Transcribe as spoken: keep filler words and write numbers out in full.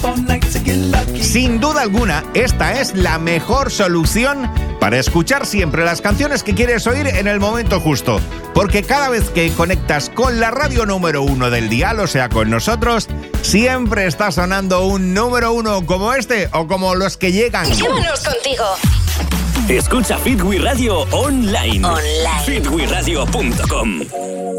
Sin duda alguna, esta es la mejor solución para escuchar siempre las canciones que quieres oír en el momento justo. Porque cada vez que conectas con la radio número uno del dial, o sea, con nosotros, siempre está sonando un número uno como este o como los que llegan. Llévanos contigo. Escucha Fit We Radio online. Online. fit we radio punto com